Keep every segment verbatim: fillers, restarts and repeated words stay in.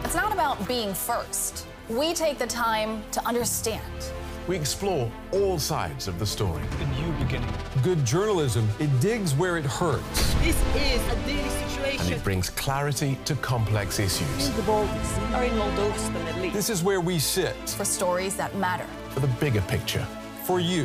It's not about being first. We take the time to understand. We explore all sides of the story. A new beginning. Good journalism, it digs where it hurts. This is a daily situation. And it brings clarity to complex issues. The Baltics are in Moldova, the Middle East. This is where we sit. For stories that matter. For the bigger picture. For you.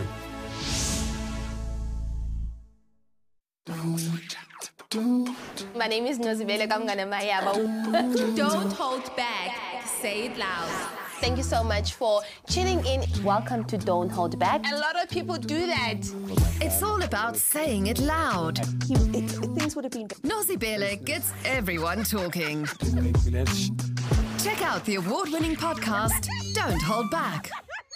My name is Nozibele Kamganamaya. Don't hold back. Say it loud. Thank you so much for tuning in. Welcome to Don't Hold Back. A lot of people do that. It's all about saying it loud. You, it, things would have been... Nozibele gets everyone talking. Check out the award-winning podcast, Don't Hold Back.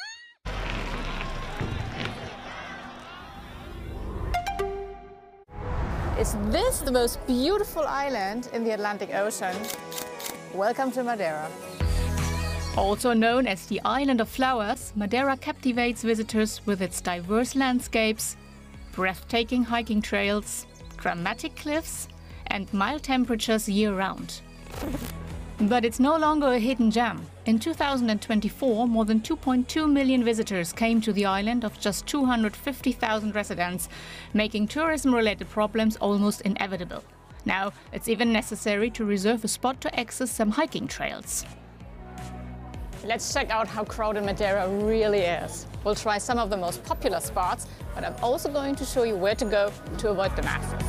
Is this the most beautiful island in the Atlantic Ocean? Welcome to Madeira. Also known as the Island of Flowers, Madeira captivates visitors with its diverse landscapes, breathtaking hiking trails, dramatic cliffs, and mild temperatures year-round. But it's no longer a hidden gem. In two thousand twenty-four, more than two point two million visitors came to the island of just two hundred fifty thousand residents, making tourism-related problems almost inevitable. Now, it's even necessary to reserve a spot to access some hiking trails. Let's check out how crowded Madeira really is. We'll try some of the most popular spots, but I'm also going to show you where to go to avoid the masses.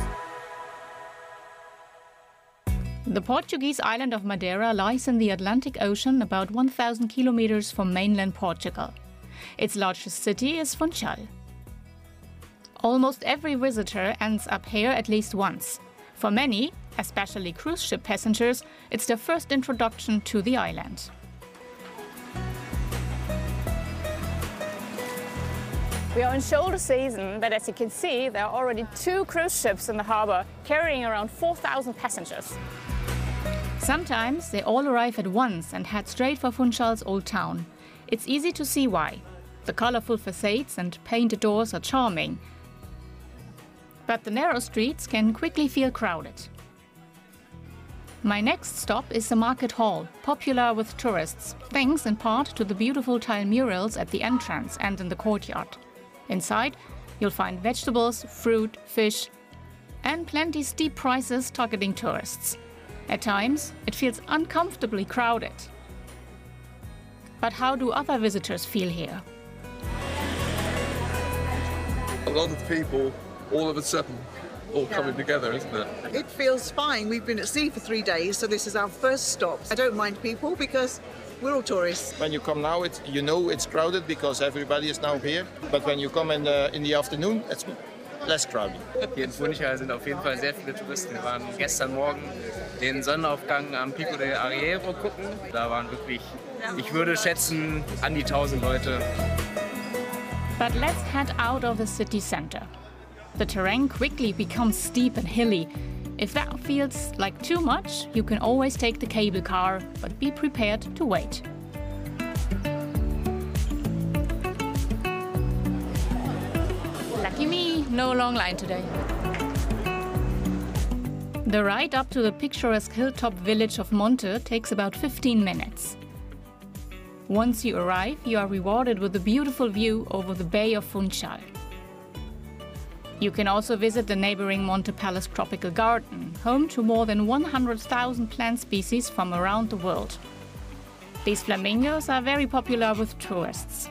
The Portuguese island of Madeira lies in the Atlantic Ocean about one thousand kilometers from mainland Portugal. Its largest city is Funchal. Almost every visitor ends up here at least once. For many, especially cruise ship passengers, it's their first introduction to the island. We are in shoulder season, but as you can see, there are already two cruise ships in the harbor carrying around four thousand passengers. Sometimes they all arrive at once and head straight for Funchal's old town. It's easy to see why. The colorful facades and painted doors are charming. But the narrow streets can quickly feel crowded. My next stop is the market hall, popular with tourists, thanks in part to the beautiful tile murals at the entrance and in the courtyard. Inside, you'll find vegetables, fruit, fish, and plenty steep prices targeting tourists. At times, it feels uncomfortably crowded. But how do other visitors feel here? A lot of people, all of a sudden, all coming together, isn't it? It feels fine. We've been at sea for three days, so this is our first stop. I don't mind people because we're all tourists. When you come now, it, you know it's crowded because everybody is now here. But when you come in the, in the afternoon, it's less crowded. Hier in Funchal sind auf jeden Fall sehr viele Touristen. Wir waren gestern Morgen den Sonnenaufgang am Pico del Arriero gucken. Da waren wirklich, ich würde schätzen, an die tausend Leute. But let's head out of the city center. The terrain quickly becomes steep and hilly. If that feels like too much, you can always take the cable car, but be prepared to wait. Lucky me, no long line today. The ride up to the picturesque hilltop village of Monte takes about fifteen minutes. Once you arrive, you are rewarded with a beautiful view over the Bay of Funchal. You can also visit the neighboring Monte Palace Tropical Garden, home to more than one hundred thousand plant species from around the world. These flamingos are very popular with tourists.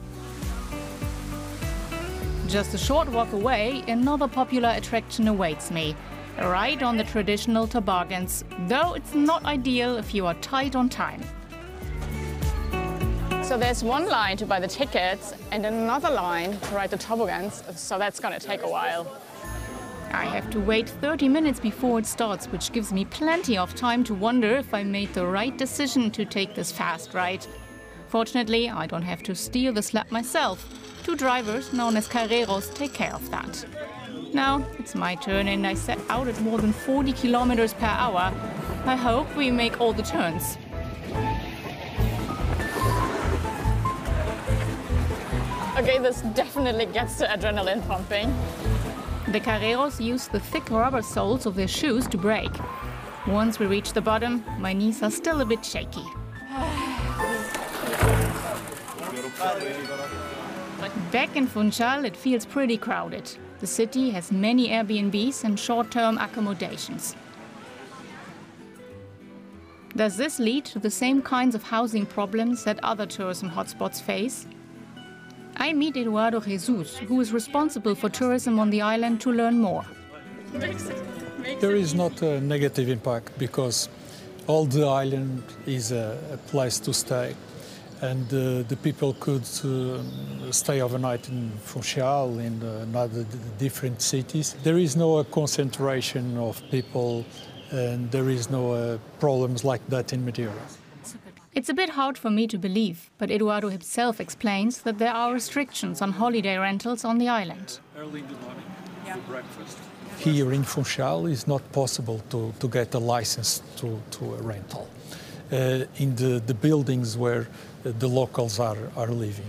Just a short walk away, another popular attraction awaits me. A ride on the traditional toboggans, though it's not ideal if you are tight on time. So there's one line to buy the tickets and another line to ride the toboggans, so that's gonna take a while. I have to wait thirty minutes before it starts, which gives me plenty of time to wonder if I made the right decision to take this fast ride. Fortunately, I don't have to steer the sled myself. Two drivers, known as carreros, take care of that. Now it's my turn and I set out at more than forty kilometers per hour. I hope we make all the turns. Okay, this definitely gets the adrenaline pumping. The carreros use the thick rubber soles of their shoes to brake. Once we reach the bottom, my knees are still a bit shaky. Back in Funchal, it feels pretty crowded. The city has many Airbnbs and short-term accommodations. Does this lead to the same kinds of housing problems that other tourism hotspots face? I meet Eduardo Jesus, who is responsible for tourism on the island, to learn more. There is not a negative impact because all the island is a, a place to stay. And uh, the people could uh, stay overnight in Funchal, in uh, other different cities. There is no uh, concentration of people, and there is no uh, problems like that in Madeira. It's a bit hard for me to believe, but Eduardo himself explains that there are restrictions on holiday rentals on the island. Early in the morning, yeah. For breakfast. Here in Funchal, it's not possible to, to get a license to, to a rental. Uh, in the, the buildings where the locals are, are living.